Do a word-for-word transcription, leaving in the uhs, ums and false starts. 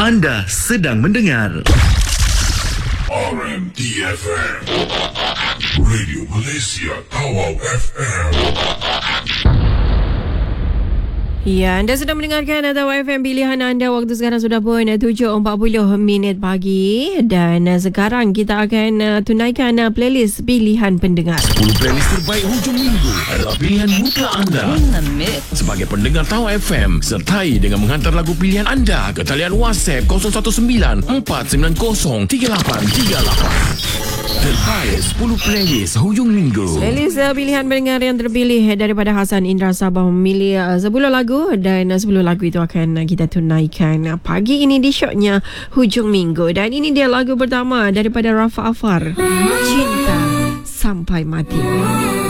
Anda sedang mendengar R M D F M, Radio Malaysia Tawau F M. Ya, anda sedang mendengarkan Tawau F M, pilihan anda. Waktu sekarang sudah pun tujuh empat puluh minit pagi. Dan uh, sekarang kita akan uh, tunaikan uh, playlist pilihan pendengar. sepuluh playlist terbaik hujung minggu adalah pilihan mutlak anda. Sebagai pendengar Tawau F M, sertai dengan menghantar lagu pilihan anda ke talian WhatsApp kosong satu sembilan empat sembilan kosong tiga lapan tiga lapan. Terbaik sepuluh playlist hujung minggu. Playlist uh, pilihan pendengar yang terpilih daripada Hasan Indra Sabah memilih uh, sepuluh lagu. Dan uh, sepuluh lagu itu akan uh, kita tunaikan uh, pagi ini di shownya hujung minggu. Dan ini dia lagu pertama daripada Rafa Afar, Cinta Sampai Mati.